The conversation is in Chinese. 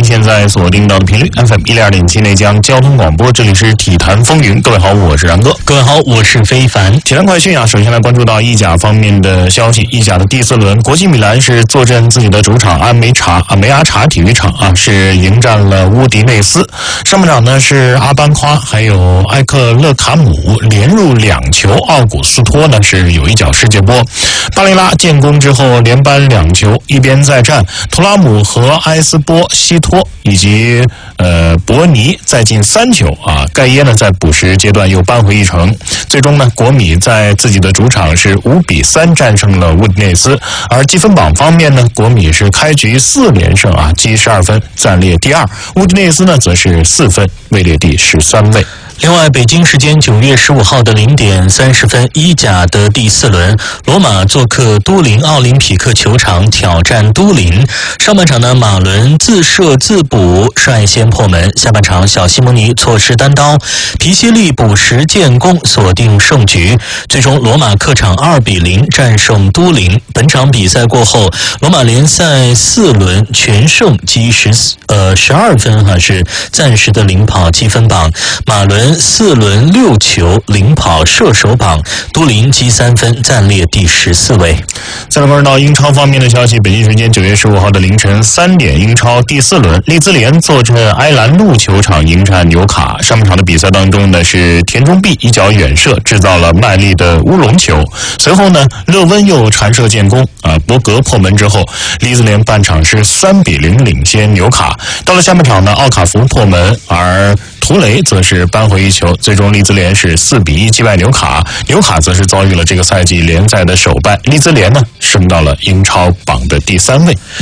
现在锁定到的频率 FM12.7内江交通广播，这里是体坛风云。各位好，我是然哥。 各位好，我是非凡。 体坛快讯啊，首先来关注到意甲方面的消息。意甲的第4轮，国际米兰是坐镇自己的主场梅阿查体育场啊，是迎战了乌迪内斯。上半场呢是阿班夸还有埃克勒卡姆连入2球，奥古斯托呢是有一脚世界波。巴雷拉建功之后连扳2球，一边再战，图拉姆和埃斯波西托以及博尼再进3球啊，盖耶呢在补时阶段又扳回1城。最终呢，国米在自己的主场是5-3战胜了乌迪内斯。而积分榜方面呢，国米是开局4连胜啊，积12分，暂列第2；乌迪内斯呢则是4分，位列第13位。 另外，北京时间9月15号的0点30分，意甲的第4轮，罗马做客都灵奥林匹克球场挑战都灵。上半场呢，马伦自射自补率先破门，下半场小西蒙尼错失单刀，皮西利补时建功锁定胜局。最终，罗马客场2-0战胜都灵。本场比赛过后，罗马联赛4轮全胜，积12分是暂时的领跑积分榜。马伦4轮6球领跑射手榜，都灵积3分，暂列第14位。 再来关注到英超方面的消息，北京时间9月15号的凌晨3点，英超第4轮，利兹联坐镇埃兰路球场迎战纽卡。上半场的比赛当中呢，是田中碧一脚远射制造了麦利的乌龙球，随后呢，勒温又传射建功博格破门之后，利兹联半场是3-0领先纽卡。到了下半场呢，奥卡福破门，而图雷则是扳回1球，最终利兹联是4-1击败纽卡。纽卡则是遭遇了这个赛季联赛的首败，利兹联呢升到了英超榜的第3位。